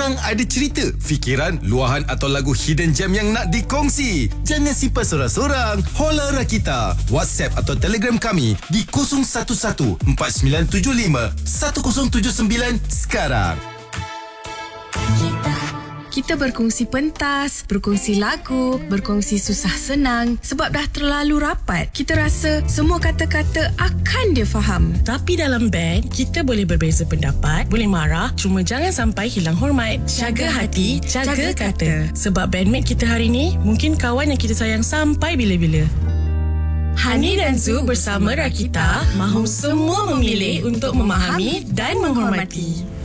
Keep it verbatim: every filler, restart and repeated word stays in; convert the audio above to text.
Korang ada cerita, fikiran, luahan atau lagu hidden gem yang nak dikongsi? Jangan simpan sorang-sorang. Holla Rakita. WhatsApp atau Telegram kami di kosong satu satu empat sembilan tujuh lima satu kosong tujuh sembilan sekarang. Kita berkongsi pentas, berkongsi lagu, berkongsi susah senang. Sebab dah terlalu rapat, kita rasa semua kata-kata akan dia faham. Tapi dalam band, kita boleh berbeza pendapat, boleh marah, cuma jangan sampai hilang hormat. Jaga hati, jaga, jaga kata. Sebab bandmate kita hari ni mungkin kawan yang kita sayang sampai bila-bila. Hani dan Zu bersama Rakita mahu semua memilih untuk memahami dan menghormati.